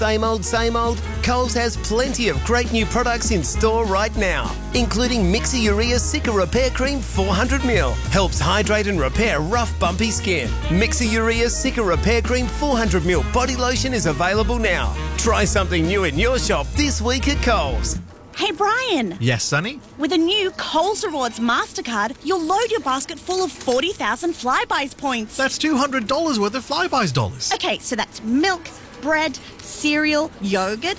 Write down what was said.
Same old? Coles has plenty of great new products in store right now, including Mixer-Urea Cica Repair Cream 400ml. Helps hydrate and repair rough, bumpy skin. Mixer-Urea Cica Repair Cream 400ml body lotion is available now. Try something new in your shop this week at Coles. Hey, Brian. Yes, Sonny? With a new Coles Rewards MasterCard, you'll load your basket full of 40,000 Flybuys points. That's $200 worth of Flybuys dollars. Okay, so that's milk, bread, cereal, yogurt,